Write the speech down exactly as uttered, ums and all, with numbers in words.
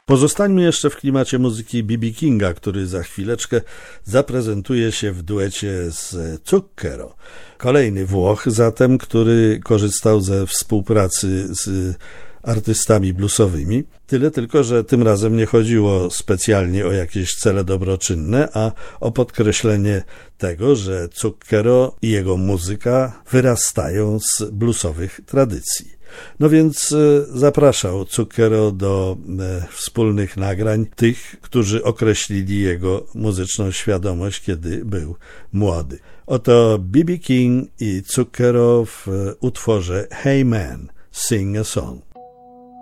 Pozostańmy jeszcze w klimacie muzyki B B Kinga, który za chwileczkę zaprezentuje się w duecie z Zucchero. Kolejny Włoch zatem, który korzystał ze współpracy z artystami bluesowymi. Tyle tylko, że tym razem nie chodziło specjalnie o jakieś cele dobroczynne, a o podkreślenie tego, że Zucchero i jego muzyka wyrastają z bluesowych tradycji. No więc zapraszał Zucchero do e, wspólnych nagrań tych, którzy określili jego muzyczną świadomość, kiedy był młody. Oto B B King i Zucchero w utworze Hey Man, Sing a Song.